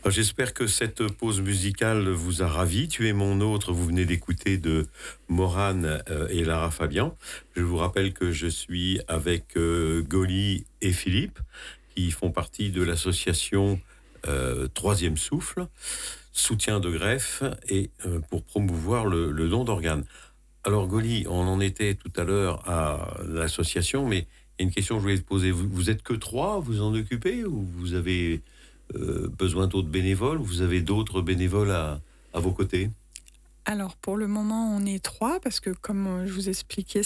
J'espère que cette pause musicale vous a ravi. Tu es mon autre, vous venez d'écouter de Morane et Lara Fabian. Je vous rappelle que je suis avec Goli et Philippe, qui font partie de l'association Troisième Souffle, soutien de greffe et pour promouvoir le don d'organes. Alors Goli, on en était tout à l'heure à l'association, mais il y a une question que je voulais te poser. Vous êtes que 3, vous en occupez, ou vous avez besoin d'autres bénévoles, vous avez d'autres bénévoles à vos côtés? Alors pour le moment on est 3 parce que comme je vous expliquais,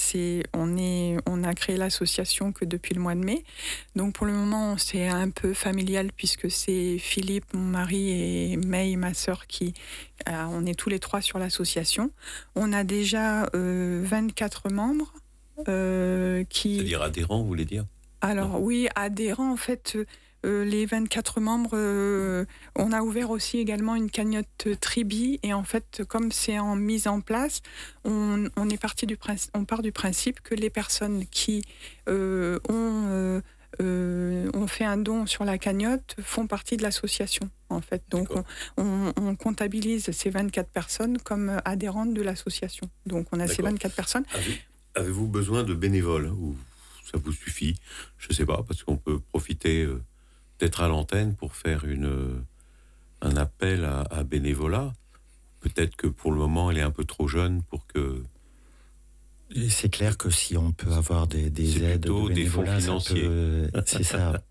on a créé l'association que depuis le mois de mai. Donc pour le moment c'est un peu familial puisque c'est Philippe, mon mari, et May, ma sœur, on est tous les 3 sur l'association. On a déjà 24 membres. C'est-à-dire adhérents, vous voulez dire? Alors Non. oui, adhérents en fait. Les 24 membres, on a ouvert aussi également une cagnotte Tribi, et en fait, comme c'est en mise en place, on part du principe que les personnes qui ont fait un don sur la cagnotte font partie de l'association, en fait. Donc on comptabilise ces 24 personnes comme adhérentes de l'association. Donc on a ces 24 personnes. Avez-vous besoin de bénévoles, ou ça vous suffit? Je ne sais pas, parce qu'on peut profiter d'être à l'antenne pour faire un appel à bénévolat. Peut-être que pour le moment, elle est un peu trop jeune pour que... C'est clair que si on peut avoir des aides de bénévolat, des fonds financiers. C'est ça,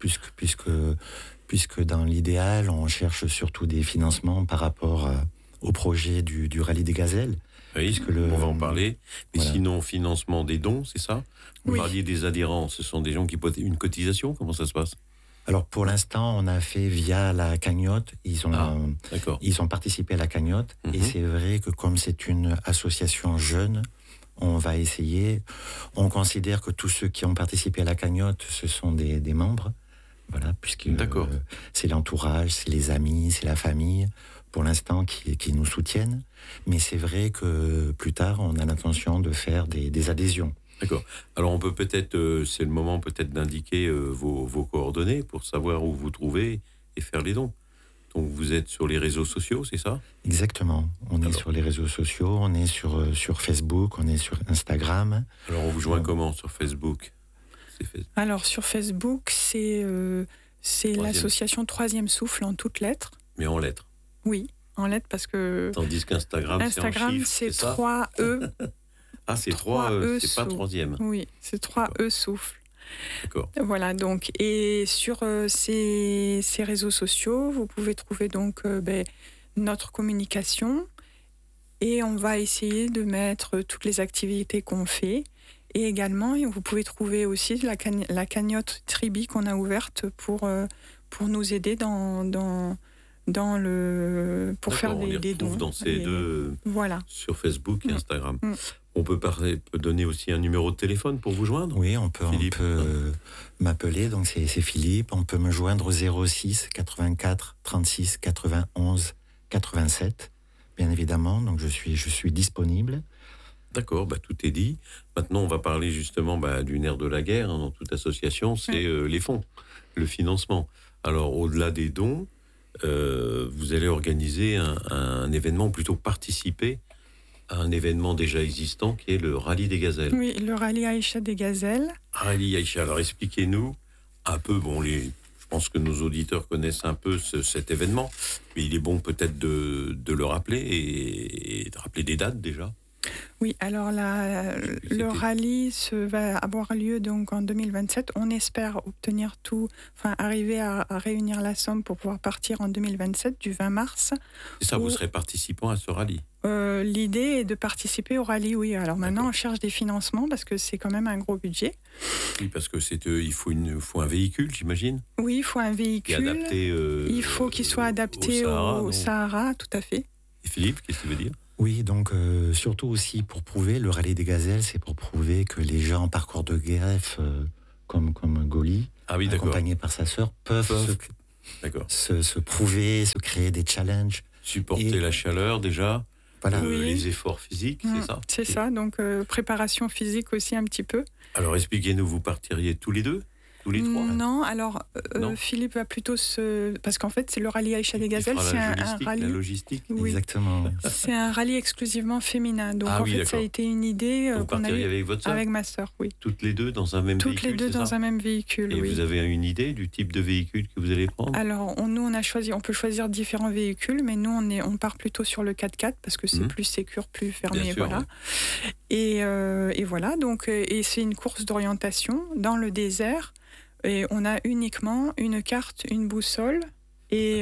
puisque dans l'idéal, on cherche surtout des financements par rapport au projet du Rallye des Gazelles. Oui, on va en parler. Mais voilà. Sinon, financement des dons, c'est ça? Vous parliez des adhérents, ce sont des gens qui posent une cotisation? Comment ça se passe? Alors pour l'instant, on a fait via la cagnotte. Ils ont participé à la cagnotte. Et c'est vrai que comme c'est une association jeune, on va essayer. On considère que tous ceux qui ont participé à la cagnotte, ce sont des membres. Voilà, puisque c'est l'entourage, c'est les amis, c'est la famille, pour l'instant, qui nous soutiennent. Mais c'est vrai que plus tard, on a l'intention de faire des adhésions. D'accord. Alors on peut peut-être, c'est le moment peut-être d'indiquer vos coordonnées pour savoir où vous trouvez et faire les dons. Donc vous êtes sur les réseaux sociaux, c'est ça? Exactement. On est sur les réseaux sociaux, on est sur Facebook, on est sur Instagram. Alors on vous joint comment sur Facebook? Alors sur Facebook, c'est l'association Troisième Souffle en toutes lettres. Mais en lettres? Oui, en lettres, parce que... Tandis qu'Instagram, c'est en chiffres, c'est 3 E. Ah, c'est 3 E, c'est pas troisième. Oui, c'est 3 E souffle. D'accord. Voilà, donc, et sur ces réseaux sociaux, vous pouvez trouver donc notre communication, et on va essayer de mettre toutes les activités qu'on fait. Et également, vous pouvez trouver aussi la cagnotte Tribi qu'on a ouverte pour nous aider pour faire des dons. Dans ces deux, sur Facebook et Instagram. On peut donner aussi un numéro de téléphone pour vous joindre? Oui, on peut m'appeler, donc c'est Philippe. On peut me joindre au 06 84 36 91 87, bien évidemment. Donc je suis disponible. D'accord, tout est dit. Maintenant, on va parler justement du nerf de la guerre dans toute association, c'est les fonds, le financement. Alors, au-delà des dons, vous allez organiser un événement, plutôt participer à un événement déjà existant qui est le Rallye des Gazelles. Oui, le Rallye Aïcha des Gazelles. Rallye Aïcha, alors expliquez-nous un peu, je pense que nos auditeurs connaissent un peu cet événement, mais il est bon peut-être de le rappeler et de rappeler des dates déjà. Oui, alors le rallye va avoir lieu donc en 2027. On espère arriver à réunir la somme pour pouvoir partir en 2027, du 20 mars. C'est ça, vous serez participant à ce rallye? L'idée est de participer au rallye, oui. Alors maintenant, on cherche des financements parce que c'est quand même un gros budget. Oui, parce que il faut un véhicule, j'imagine? Oui, il faut un véhicule. Il faut qu'il soit adapté au Sahara, tout à fait. Et Philippe, qu'est-ce qu'il veut dire? Oui, donc surtout aussi pour prouver, le Rallye des Gazelles, c'est pour prouver que les gens en parcours de greffe, comme Goli, accompagné par sa sœur, peuvent se prouver, se créer des challenges. Supporter la chaleur déjà, voilà. les efforts physiques, c'est ça? C'est ça, donc préparation physique aussi un petit peu. Alors expliquez-nous, vous partiriez tous les deux? tous les 3? Non, alors Philippe va plutôt parce qu'en fait, c'est le rallye Aïcha des Gazelles, c'est un rallye. La logistique, oui. Exactement. C'est un rallye exclusivement féminin. Donc en fait, ça a été une idée qu'on a eue avec votre sœur? Avec ma sœur, oui. Toutes les deux dans un même véhicule? Toutes les deux dans un même véhicule, Et oui. vous avez une idée du type de véhicule que vous allez prendre? Alors, nous, on peut choisir différents véhicules, mais nous, on part plutôt sur le 4x4 parce que c'est plus sécure, plus fermé, bien sûr, voilà. Ouais. Et voilà, donc, et c'est une course d'orientation dans le désert. Et on a uniquement une carte, une boussole, et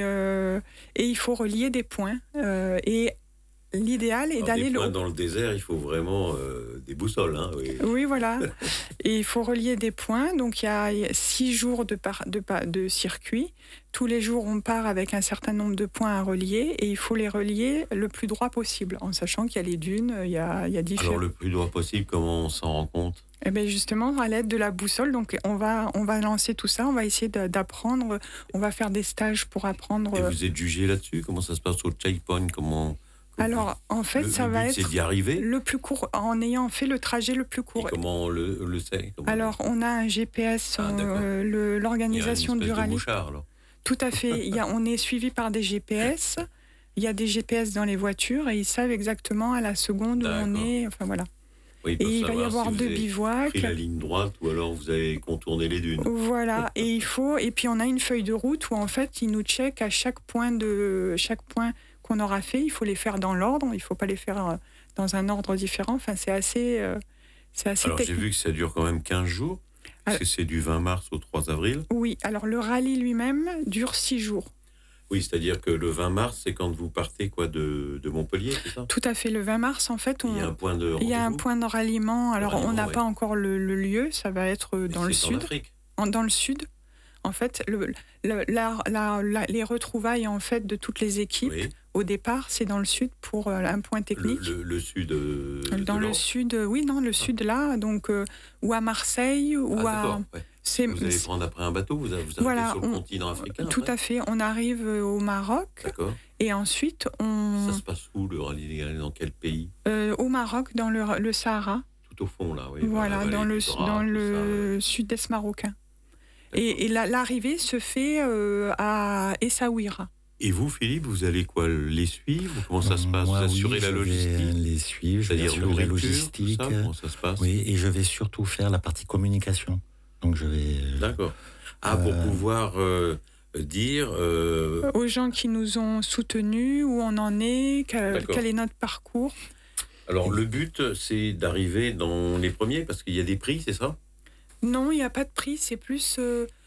il faut relier des points. Et l'idéal est d'aller... Dans le désert, il faut vraiment des boussoles. Hein, oui, voilà. Et il faut relier des points. Donc, il y a 6 jours de circuit. Tous les jours, on part avec un certain nombre de points à relier et il faut les relier le plus droit possible, en sachant qu'il y a les dunes, il y a différents... Alors, le plus droit possible, comment on s'en rend compte? Eh bien justement, à l'aide de la boussole, donc on va lancer tout ça, on va essayer d'apprendre, on va faire des stages pour apprendre... Et vous êtes jugé là-dessus? Comment ça se passe au checkpoint? Alors, en fait, ça va être c'est d'y arriver le plus court, en ayant fait le trajet le plus court. Et comment on le sait? Alors, on a un GPS, l'organisation du rallye. Mouchard, alors. Tout à fait. On est suivi par des GPS. Il y a des GPS dans les voitures et ils savent exactement à la seconde où on est. Enfin, voilà. Oui, et il va y avoir 2 bivouacs. Pris la ligne droite ou alors vous avez contourné les dunes. Voilà, et puis on a une feuille de route où en fait ils nous checkent à chaque point qu'on aura fait, il faut les faire dans l'ordre, il ne faut pas les faire dans un ordre différent. Enfin, c'est assez alors technique. j'ai vu que ça dure quand même 15 jours, parce que c'est du 20 mars au 3 avril. Oui, alors le rallye lui-même dure 6 jours. Oui, c'est-à-dire que le 20 mars, c'est quand vous partez de Montpellier, c'est ça? Tout à fait. Le 20 mars, en fait, il y a un point de rendez-vous. Il y a un point de ralliement. Alors, on n'a pas encore le lieu. Ça va être dans le sud. En Afrique. Dans le sud. En fait, les retrouvailles en fait de toutes les équipes au départ, c'est dans le sud pour un point technique. Le sud. Dans le sud, oui, non, le sud là, donc ou à Marseille ou à. Ouais. Vous allez prendre après un bateau, vous arrivez sur le continent africain. Tout à fait. On arrive au Maroc. D'accord. Et ensuite, Ça se passe où, le rallye? Dans quel pays? Au Maroc, dans le Sahara. Tout au fond, là, oui. Voilà, dans le sud-est marocain. Et l'arrivée se fait à Essaouira. Et vous, Philippe, vous allez quoi, les suivre? Comment ça se passe? Vous assurez la logistique? Je vais les suivre, je vais assurer la logistique. Comment ça se passe? Oui, et je vais surtout faire la partie communication. Donc je vais... D'accord. Pour pouvoir dire... aux gens qui nous ont soutenus, où on en est, quel est notre parcours. Alors, le but, c'est d'arriver dans les premiers, parce qu'il y a des prix, c'est ça? Non, il n'y a pas de prix, c'est plus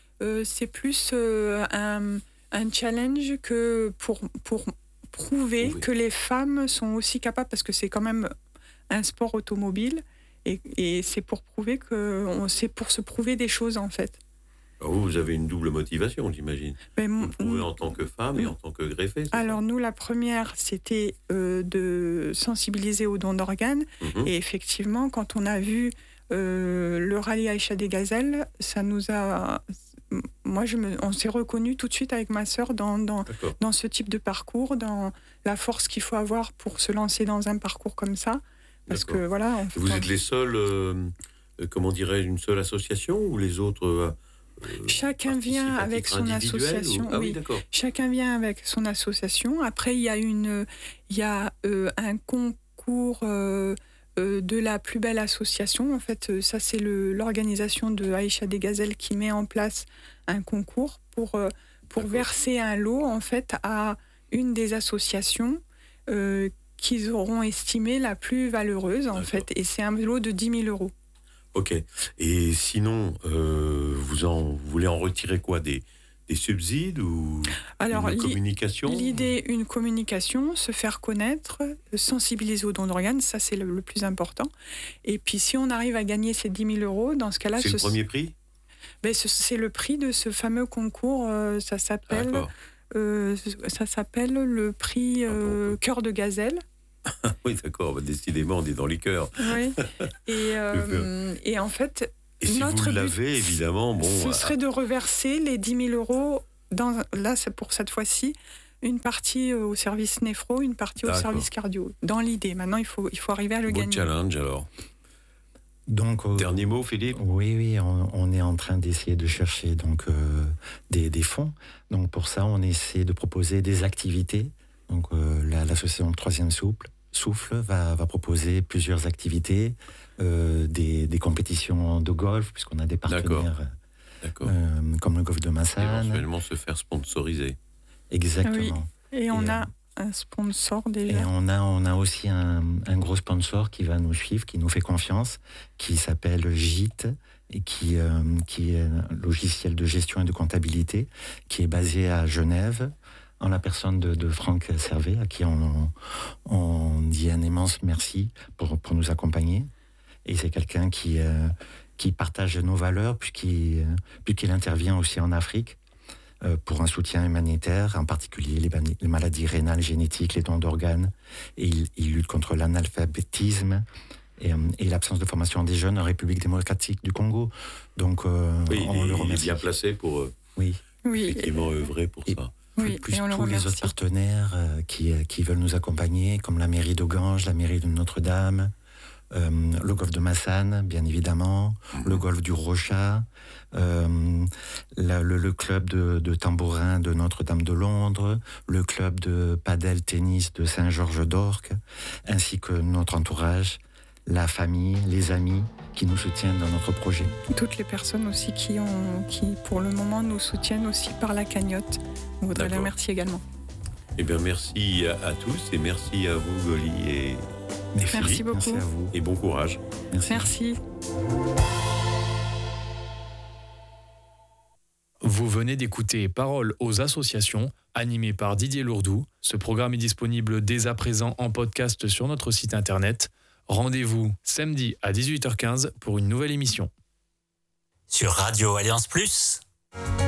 un challenge que pour prouver que les femmes sont aussi capables, parce que c'est quand même un sport automobile, et c'est pour prouver c'est pour se prouver des choses, en fait. Alors vous avez une double motivation, j'imagine. Vous prouvez en tant que femme et en tant que greffée. Alors nous, la première, c'était de sensibiliser aux dons d'organes. Et effectivement, quand on a vu le rallye Aïcha des Gazelles, ça nous a... on s'est reconnus tout de suite avec ma sœur dans ce type de parcours, dans la force qu'il faut avoir pour se lancer dans un parcours comme ça. Parce que voilà... Vous êtes les seuls, comment dirais-je, une seule association ou les autres... Chacun vient avec son association. Oui, d'accord. Chacun vient avec son association. Après, il y a un concours de la plus belle association. En fait, ça, c'est l'organisation de Aïcha des Gazelles qui met en place un concours pour verser un lot, en fait, à une des associations qu'ils auront estimé la plus valeureuse, en fait. Et c'est un lot de 10 000 €. Ok. Et sinon, vous voulez en retirer quoi, des subsides ou une communication? L'idée, une communication, se faire connaître, sensibiliser aux dons d'organes, ça c'est le plus important. Et puis si on arrive à gagner ces 10 000 €, dans ce cas-là... C'est le premier prix? C'est le prix de ce fameux concours, ça s'appelle le prix Cœur de Gazelle. Oui, d'accord. Décidément, on est dans les cœurs. Oui. Et en fait, et si vous l'avez, évidemment, ce serait de reverser les 10 000 €. Là, c'est pour cette fois-ci, une partie au service néphro, une partie au service cardio. Dans l'idée. Maintenant, il faut arriver à le gagner. Challenge, alors. Donc, dernier mot, Philippe? Oui, on est en train d'essayer de chercher donc, des fonds. Donc pour ça, on essaie de proposer des activités. Donc l'association Troisième Souffle va proposer plusieurs activités, des compétitions de golf, puisqu'on a des partenaires comme le golf de Massane. Éventuellement se faire sponsoriser. Exactement. Oui. Et on a un sponsor déjà. Et on a aussi un gros sponsor qui va nous suivre, qui nous fait confiance, qui s'appelle Gite, et qui est un logiciel de gestion et de comptabilité, qui est basé à Genève, en la personne de Franck Servet, à qui on dit un immense merci pour nous accompagner. Et c'est quelqu'un qui partage nos valeurs, puisqu'il intervient aussi en Afrique, pour un soutien humanitaire, en particulier les maladies rénales génétiques, les dons d'organes, et il lutte contre l'analphabétisme et l'absence de formation des jeunes en République démocratique du Congo. Donc, on le remercie. Il est bien placé pour effectivement œuvrer pour ça. Plus tous les autres partenaires qui veulent nous accompagner, comme la mairie de Ganges, la mairie de Notre-Dame, le golf de Massane, bien évidemment, le golf du Rochat, le club de tambourin de Notre-Dame de Londres, le club de padel tennis de Saint-Georges d'Orques, ainsi que notre entourage, la famille, les amis qui nous soutiennent dans notre projet. Toutes les personnes aussi qui pour le moment nous soutiennent aussi par la cagnotte. On voudrait les remercier également. Eh bien, merci à tous et merci à vous, Goli et Merci beaucoup. Merci à vous. Et bon courage. Merci. Vous venez d'écouter Paroles aux associations, animé par Didier Lourdou. Ce programme est disponible dès à présent en podcast sur notre site internet. Rendez-vous samedi à 18h15 pour une nouvelle émission. Sur Radio Alliance Plus.